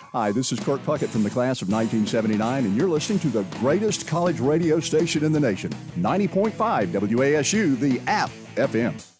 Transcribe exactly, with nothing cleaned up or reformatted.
Hi, this is Kurt Puckett from the class of nineteen seventy-nine, and you're listening to the greatest college radio station in the nation, ninety point five W A S U, the App F M.